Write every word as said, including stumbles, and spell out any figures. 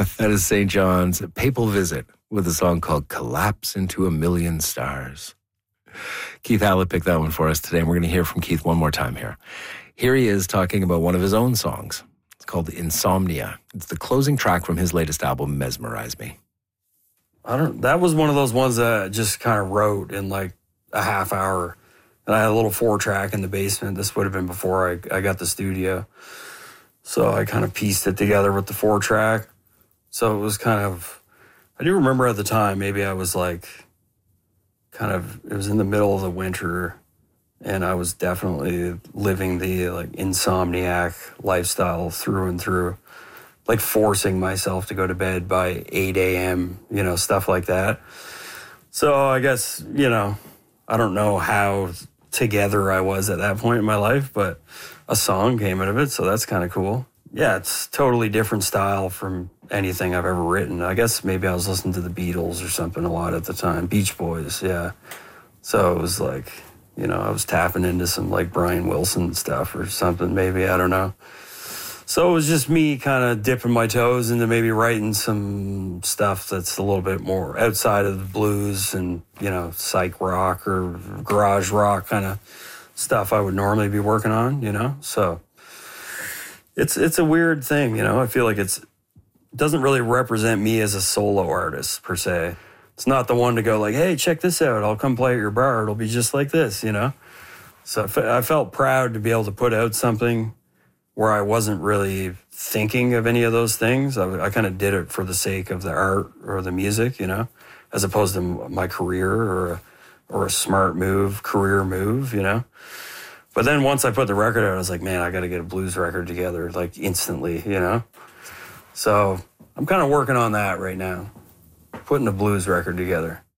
That is Saint John's Papal Visit with a song called Collapse into a Million Stars. Keith Hallett picked that one for us today, and we're going to hear from Keith one more time here. Here he is talking about one of his own songs. It's called Insomnia. It's the closing track from his latest album, Mesmerize Me. I don't. That was one of those ones that I just kind of wrote in like a half hour. And I had a little four track in the basement. This would have been before I, I got the studio. So I kind of pieced it together with the four track. So it was kind of, I do remember at the time, maybe I was like, kind of, it was in the middle of the winter, and I was definitely living the like insomniac lifestyle through and through, like forcing myself to go to bed by eight a.m., you know, stuff like that. So I guess, you know, I don't know how together I was at that point in my life, but a song came out of it, so that's kind of cool. Yeah, it's totally different style from anything I've ever written. I guess maybe I was listening to the Beatles or something a lot at the time. Beach Boys, yeah. So it was like, you know, I was tapping into some like Brian Wilson stuff or something, maybe, I don't know. So it was just me kind of dipping my toes into maybe writing some stuff that's a little bit more outside of the blues and, you know, psych rock or garage rock kind of stuff I would normally be working on, you know? So it's it's a weird thing, you know? I feel like it's it doesn't really represent me as a solo artist, per se. It's not the one to go like, hey, check this out. I'll come play at your bar. It'll be just like this, you know? So I felt proud to be able to put out something where I wasn't really thinking of any of those things. I, I kind of did it for the sake of the art or the music, you know, as opposed to my career or a, or a smart move, career move, you know. But then once I put the record out, I was like, man, I got to get a blues record together, like instantly, you know. So I'm kind of working on that right now, putting a blues record together.